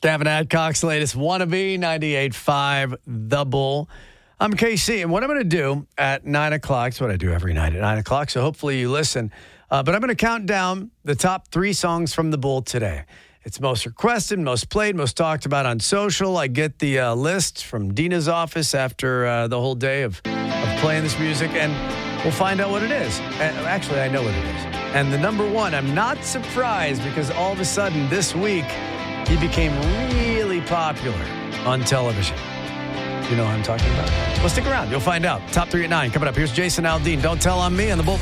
Gavin Adcock's latest Wannabe, 98.5 The Bull. I'm KC, and what I'm going to do at 9 o'clock, it's what I do every night at 9 o'clock, so hopefully you listen. But I'm going to count down the top 3 songs from The Bull today. It's most requested, most played, most talked about on social. I get the list from Dina's office after the whole day of playing this music, and we'll find out what it is. Actually, I know what it is. And the number 1, I'm not surprised because all of a sudden this week, he became really popular on television. You know what I'm talking about? Well, stick around. You'll find out. Top 3 at 9 coming up. Here's Jason Aldean. Don't tell on me on the Bull.